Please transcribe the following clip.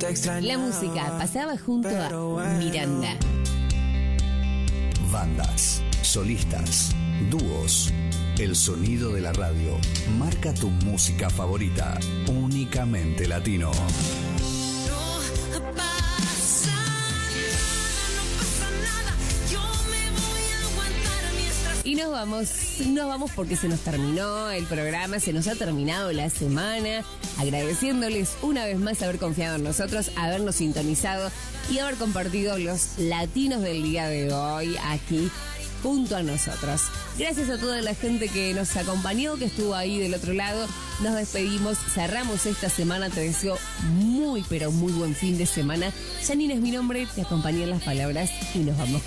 La música pasaba junto a Miranda. Bandas, solistas, dúos. El sonido de la radio marca tu música favorita, únicamente latino. Y nos vamos porque se nos terminó el programa, se nos ha terminado la semana, agradeciéndoles una vez más haber confiado en nosotros, habernos sintonizado y haber compartido los latinos del día de hoy aquí junto a nosotros. Gracias a toda la gente que nos acompañó, que estuvo ahí del otro lado. Nos despedimos, cerramos esta semana. Te deseo muy, pero muy buen fin de semana. Janine es mi nombre, te acompañé en las palabras y nos vamos